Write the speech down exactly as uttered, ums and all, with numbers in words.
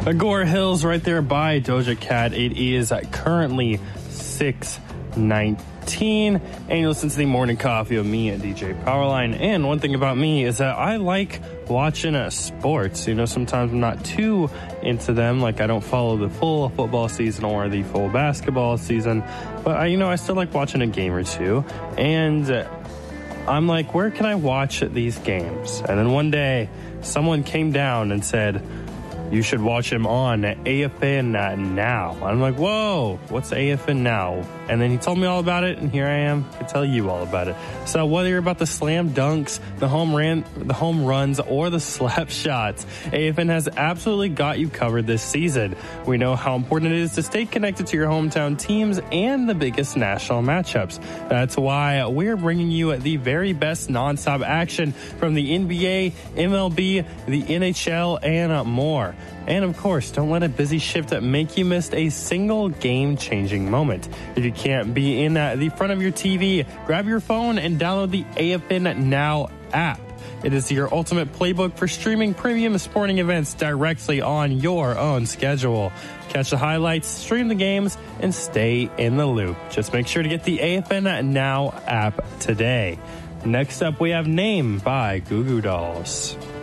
Agora Hills right there by Doja Cat. It is currently six nineteen, and you listen to the Morning Coffee of me and D J Powerline. And one thing about me is that I like watching uh, sports. You know, sometimes I'm not too into them. Like, I don't follow the full football season or the full basketball season, but I, you know, I still like watching a game or two. And uh, I'm like, where can I watch these games? And then one day, someone came down and said, you should watch him on A F N Now. I'm like, whoa, what's A F N Now? And then he told me all about it, and here I am to tell you all about it. So whether you're about the slam dunks, the home ran, the home runs, or the slap shots, A F N has absolutely got you covered this season. We know how important it is to stay connected to your hometown teams and the biggest national matchups. That's why we're bringing you the very best nonstop action from the N B A, M L B, the N H L, and more. And of course, don't let a busy shift make you miss a single game-changing moment. If you can't be in uh, the front of your T V, grab your phone and download the A F N Now app. It is your ultimate playbook for streaming premium sporting events directly on your own schedule. Catch the highlights, stream the games, and stay in the loop. Just make sure to get the A F N Now app today. Next up, we have Name by Goo Goo Dolls.